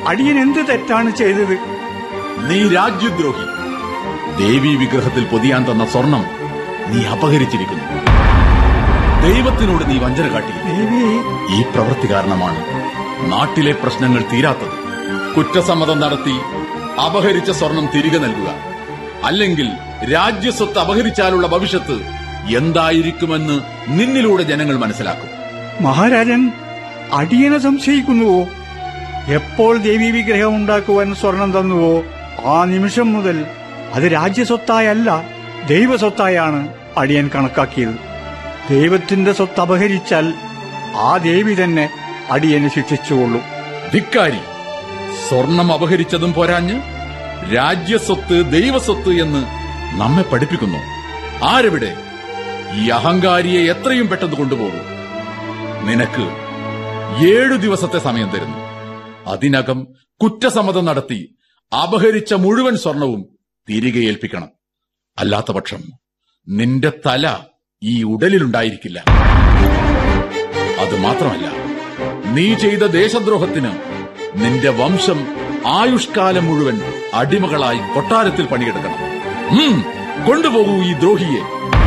അടിയൻ എന്ത് തെറ്റാണ് ചെയ്തത്? നീ രാജ്യദ്രോഹി. ദേവീ വിഗ്രഹത്തിൽ പൊതിയാൻ തന്ന സ്വർണം നീ അപഹരിച്ചിരിക്കുന്നു. ദൈവത്തിനോട് നീ വഞ്ചന കാട്ടിയിരിക്കുന്നു. ഈ പ്രവൃത്തി കാരണമാണ് നാട്ടിലെ പ്രശ്നങ്ങൾ തീരാത്തത്. കുറ്റസമ്മതം നടത്തി അപഹരിച്ച സ്വർണം തിരികെ നൽകുക, അല്ലെങ്കിൽ രാജ്യസ്വത്ത് അപഹരിച്ചാലുള്ള ഭവിഷ്യത്ത് എന്തായിരിക്കുമെന്ന് നിന്നിലൂടെ ജനങ്ങൾ മനസ്സിലാക്കും. മഹാരാജൻ അടിയനെ സംശയിക്കുന്നുവോ? എപ്പോൾ ദേവീ വിഗ്രഹം ഉണ്ടാക്കുവാൻ സ്വർണം തന്നുവോ ആ നിമിഷം മുതൽ അത് രാജ്യസ്വത്തായല്ല ദൈവസ്വത്തായാണ് അടിയൻ കണക്കാക്കിയത്. ദൈവത്തിന്റെ സ്വത്ത് അപഹരിച്ചാൽ ആ ദേവി തന്നെ അടിയനെ ശിക്ഷിച്ചുകൊള്ളും. ധിക്കാരി, സ്വർണം അപഹരിച്ചതും പോരാഞ്ഞ് രാജ്യസ്വത്ത് ദൈവസ്വത്ത് എന്ന് നമ്മെ പഠിപ്പിക്കുന്നു. ആരെവിടെ? ഈ അഹങ്കാരിയെ എത്രയും പെട്ടെന്ന് കൊണ്ടുപോകൂ. നിനക്ക് 7 ദിവസത്തെ സമയം തരുന്നു. അതിനകം കുറ്റസമ്മതം നടത്തി അപഹരിച്ച മുഴുവൻ സ്വർണവും തിരികെ ഏൽപ്പിക്കണം. അല്ലാത്ത പക്ഷം നിന്റെ തല ഈ ഉടലിലുണ്ടായിരിക്കില്ല. അതുമാത്രമല്ല, നീ ചെയ്ത ദേശദ്രോഹത്തിന് നിന്റെ വംശം ആയുഷ്കാലം മുഴുവൻ അടിമകളായി കൊട്ടാരത്തിൽ പണിയെടുക്കണം. കൊണ്ടുപോകൂ ഈ ദ്രോഹിയെ.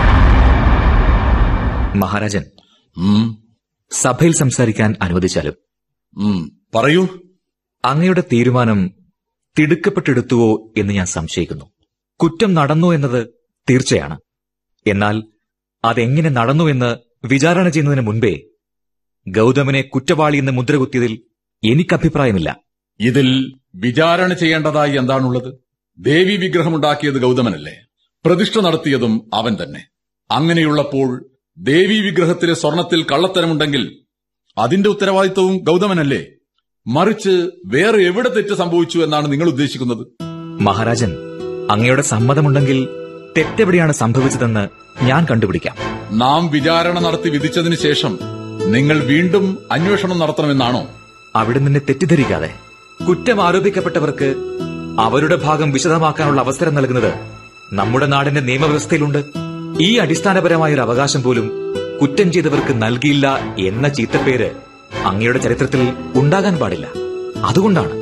മഹാരാജൻ, സഭയിൽ സംസാരിക്കാൻ അനുവദിച്ചാലും? പറയൂ. അങ്ങയുടെ തീരുമാനം തിടുക്കപ്പെട്ടെടുത്തുവോ എന്ന് ഞാൻ സംശയിക്കുന്നു. കുറ്റം നടന്നു എന്നത് തീർച്ചയാണ്. എന്നാൽ അതെങ്ങനെ നടന്നു എന്ന് വിചാരണ ചെയ്യുന്നതിന് മുൻപേ ഗൗതമനെ കുറ്റവാളിയെന്ന് മുദ്രകുത്തിയതിൽ എനിക്കഭിപ്രായമില്ല. ഇതിൽ വിചാരണ ചെയ്യേണ്ടതായി എന്താണുള്ളത്? ദേവീ വിഗ്രഹമുണ്ടാക്കിയത് ഗൗതമനല്ലേ? പ്രതിഷ്ഠ നടത്തിയതും അവൻ തന്നെ. അങ്ങനെയുള്ളപ്പോൾ ദേവീ വിഗ്രഹത്തിലെ സ്വർണത്തിൽ കള്ളത്തരമുണ്ടെങ്കിൽ അതിന്റെ ഉത്തരവാദിത്വവും ഗൗതമനല്ലേ? മറിച്ച് വേറെ എവിടെ തെറ്റ് സംഭവിച്ചു എന്നാണ് നിങ്ങൾ ഉദ്ദേശിക്കുന്നത്? മഹാരാജൻ, അങ്ങയുടെ സമ്മതമുണ്ടെങ്കിൽ തെറ്റെവിടെയാണ് സംഭവിച്ചതെന്ന് ഞാൻ കണ്ടുപിടിക്കാം. നാം വിചാരണ നടത്തി വിധിച്ചതിന് ശേഷം നിങ്ങൾ വീണ്ടും അന്വേഷണം നടത്തണമെന്നാണോ? അവിടെ നിന്നെ തെറ്റിദ്ധരിക്കാതെ, കുറ്റം ആരോപിക്കപ്പെട്ടവർക്ക് അവരുടെ ഭാഗം വിശദമാക്കാനുള്ള അവസരം നൽകുന്നത് നമ്മുടെ നാടിന്റെ നിയമവ്യവസ്ഥയിലുണ്ട്. ഈ അടിസ്ഥാനപരമായൊരു അവകാശം പോലും കുറ്റം ചെയ്തവർക്ക് നൽകിയില്ല എന്ന ചീത്തപ്പേര് അങ്ങയുടെ ചരിത്രത്തിൽ ഉണ്ടാകാൻ പാടില്ല. അതുകൊണ്ടാണ്.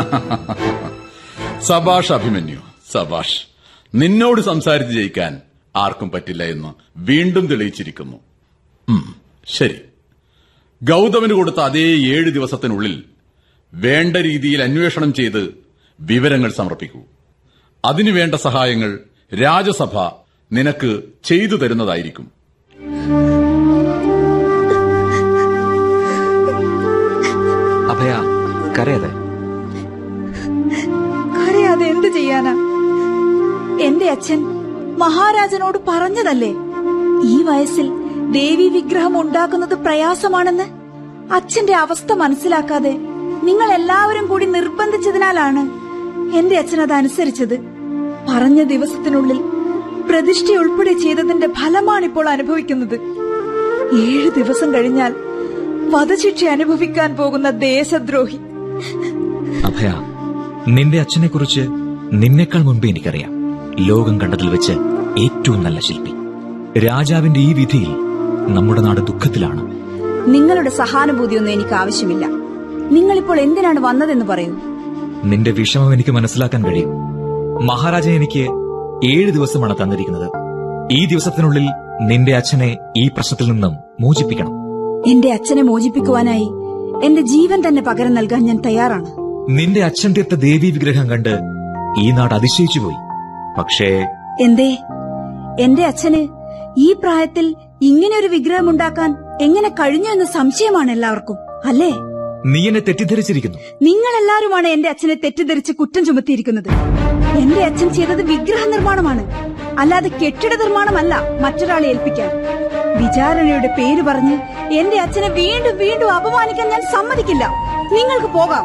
സബാഷ് അഭിമന്യു, സബാഷ്. നിന്നോട് സംസാരിച്ച് ജയിക്കാൻ ആർക്കും പറ്റില്ല എന്ന് വീണ്ടും തെളിയിച്ചിരിക്കുന്നു. ശരി, ഗൗതമന് കൊടുത്ത അതേ 7 ദിവസത്തിനുള്ളിൽ വേണ്ട രീതിയിൽ അന്വേഷണം ചെയ്ത് വിവരങ്ങൾ സമർപ്പിക്കൂ. അതിനുവേണ്ട സഹായങ്ങൾ രാജസഭ നിനക്ക് ചെയ്തു തരുന്നതായിരിക്കും. അഭയ, കരയാതെ. കരയാതെ എന്ത് ചെയ്യാനാ? എന്റെ അച്ഛൻ മഹാരാജനോട് പറഞ്ഞതല്ലേ ഈ വയസ്സിൽ ദേവീ വിഗ്രഹം ഉണ്ടാക്കുന്നത് പ്രയാസമാണെന്ന്. അച്ഛന്റെ അവസ്ഥ മനസ്സിലാക്കാതെ നിങ്ങൾ എല്ലാവരും കൂടി നിർബന്ധിച്ചതിനാലാണ് എന്റെ അച്ഛൻ അതനുസരിച്ചത്. പറഞ്ഞ ദിവസത്തിനുള്ളിൽ പ്രതിഷ്ഠയുൾപ്പെടെ ചെയ്തതിന്റെ ഫലമാണിപ്പോൾ അനുഭവിക്കുന്നത്. 7 ദിവസം കഴിഞ്ഞാൽ വധശിക്ഷ അനുഭവിക്കാൻ പോകുന്ന ദേശദ്രോഹി. അഭയ, നിന്റെ അച്ഛനെ കുറിച്ച് നിന്നേക്കാൾ മുൻപേ എനിക്കറിയാം. ലോകം കണ്ടതിൽ വെച്ച് ഏറ്റവും നല്ല ശില്പി. രാജാവിന്റെ ഈ വിധിയിൽ നമ്മുടെ നാട് ദുഃഖത്തിലാണ്. നിങ്ങളുടെ സഹാനുഭൂതിയൊന്നും എനിക്ക് ആവശ്യമില്ല. നിങ്ങളിപ്പോൾ എന്തിനാണ് വന്നതെന്ന് പറയൂ. നിന്റെ വിഷമം എനിക്ക് മനസ്സിലാക്കാൻ കഴിയും. മഹാരാജൻ എനിക്ക് 7 ദിവസമാണ് തന്നിരിക്കുന്നത്. ഈ ദിവസത്തിനുള്ളിൽ നിന്റെ അച്ഛനെ ഈ പ്രശ്നത്തിൽ നിന്നും മോചിപ്പിക്കണം. എന്റെ അച്ഛനെ മോചിപ്പിക്കുവാനായി എന്റെ ജീവൻ തന്നെ പകരം നൽകാൻ ഞാൻ തയ്യാറാണ്. നിന്റെ അച്ഛൻ തീർത്ത ദേവീ വിഗ്രഹം കണ്ട് ഈ നാട് അതിശയിച്ചുപോയി. പക്ഷേ എന്തേ? എന്റെ അച്ഛന് ഈ പ്രായത്തിൽ ഇങ്ങനെയൊരു വിഗ്രഹമുണ്ടാക്കാൻ എങ്ങനെ കഴിഞ്ഞു എന്ന് സംശയമാണ് എല്ലാവർക്കും, അല്ലേ? നീ എന്നെ തെറ്റിദ്ധരിച്ചിരിക്കുന്നു. നിങ്ങളെല്ലാരുമാണ് എന്റെ അച്ഛനെ തെറ്റിദ്ധരിച്ച് കുറ്റം ചുമത്തിയിരിക്കുന്നത്. എന്റെ അച്ഛൻ ചെയ്തത് വിഗ്രഹ നിർമ്മാണമാണ്, അല്ലാതെ കെട്ടിട നിർമ്മാണമല്ല മറ്റൊരാളെ ഏൽപ്പിക്കാൻ. വിചാരണയുടെ പേര് പറഞ്ഞ് എന്റെ അച്ഛനെ വീണ്ടും വീണ്ടും അപമാനിക്കാൻ ഞാൻ സമ്മതിക്കില്ല. നിങ്ങൾക്ക് പോകാം.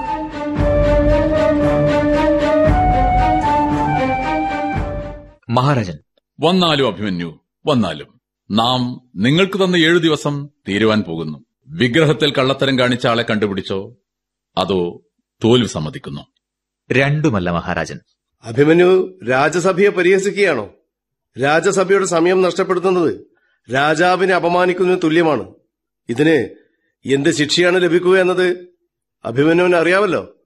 മഹാരാജൻ, വന്നാലും അഭിമന്യു, വന്നാലും നാം നിങ്ങൾക്ക് തന്ന 7 ദിവസം തീരുവാൻ പോകുന്നു. വിഗ്രഹത്തിൽ കള്ളത്തരം കാണിച്ച ആളെ കണ്ടുപിടിച്ചോ, അതോ തോൽവി സമ്മതിക്കുന്നു? രണ്ടുമല്ല മഹാരാജൻ. അഭിമന്യു രാജസഭയെ പരിഹസിക്കുകയാണോ? രാജസഭയുടെ സമയം നഷ്ടപ്പെടുത്തുന്നത് രാജാവിനെ അപമാനിക്കുന്നതിന് തുല്യമാണ്. ഇതിന് എന്ത് ശിക്ഷയാണ് ലഭിക്കുക എന്നത് അഭിമന്യുവിന് അറിയാമല്ലോ.